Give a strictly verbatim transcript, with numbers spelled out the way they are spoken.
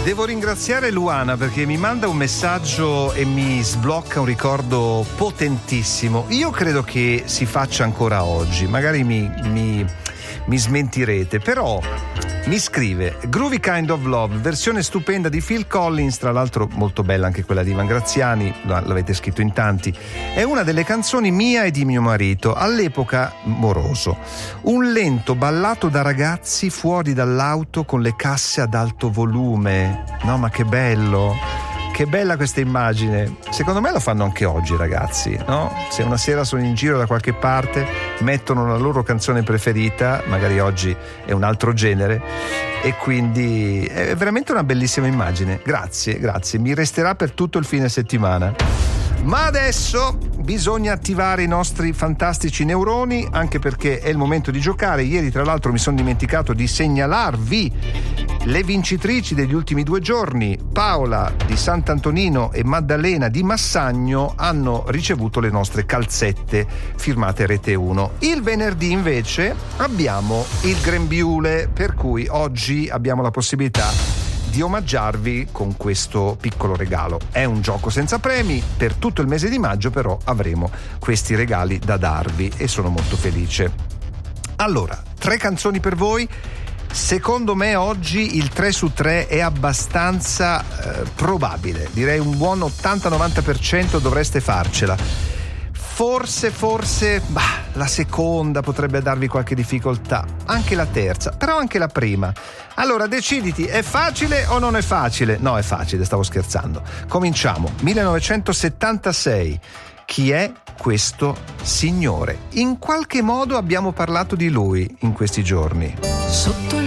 Devo ringraziare Luana perché mi manda un messaggio e mi sblocca un ricordo potentissimo. Io credo che si faccia ancora oggi, magari mi, mi, mi smentirete, però mi scrive: Groovy Kind of Love, versione stupenda di Phil Collins, tra l'altro molto bella anche quella di Ivan Graziani, l'avete scritto in tanti, è una delle canzoni mia e di mio marito, all'epoca moroso. Un lento ballato da ragazzi fuori dall'auto con le casse ad alto volume. No, ma che bello! Che bella questa immagine. Secondo me lo fanno anche oggi, ragazzi, no? Se una sera sono in giro da qualche parte, mettono la loro canzone preferita, magari oggi è un altro genere, e quindi è veramente una bellissima immagine. Grazie, grazie, mi resterà per tutto il fine settimana. Ma adesso bisogna attivare i nostri fantastici neuroni, anche perché è il momento di giocare. Ieri, tra l'altro, mi sono dimenticato di segnalarvi le vincitrici degli ultimi due giorni. Paola di Sant'Antonino e Maddalena di Massagno hanno ricevuto le nostre calzette firmate Rete uno. Il venerdì invece abbiamo il grembiule, per cui oggi abbiamo la possibilità di omaggiarvi con questo piccolo regalo. È un gioco senza premi, per tutto il mese di maggio però avremo questi regali da darvi e sono molto felice. Allora, tre canzoni per voi. Secondo me oggi il tre su tre è abbastanza eh, probabile, direi un buon ottanta novanta per cento dovreste farcela. Forse, forse, bah, la seconda potrebbe darvi qualche difficoltà, anche la terza, però anche la prima. Allora deciditi, è facile o non è facile? No, è facile, stavo scherzando. Cominciamo. millenovecentosettantasei. Chi è questo signore? In qualche modo abbiamo parlato di lui in questi giorni. Sotto